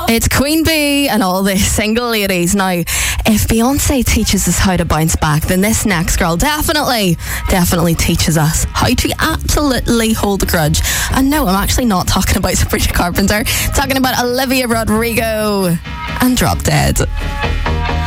It's Queen Bee and all the single ladies. Now, if Beyonce teaches us how to bounce back, then this next girl definitely teaches us how to absolutely hold a grudge. And no, I'm actually not talking about Sabrina Carpenter. I'm talking about Olivia Rodrigo and Drop Dead.